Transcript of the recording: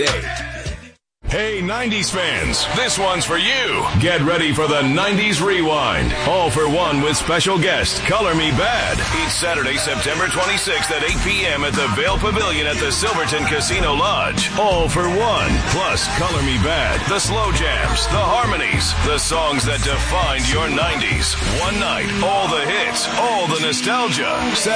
Hey, 90s fans, this one's for you. Get ready for the 90s Rewind. All for one with special guest, Color Me Badd. Each Saturday, September 26th at 8 p.m. at the Vail Pavilion at the Silverton Casino Lodge. All for one. Plus, Color Me Badd, the slow jams, the harmonies, the songs that defined your 90s. One night, all the hits, all the nostalgia.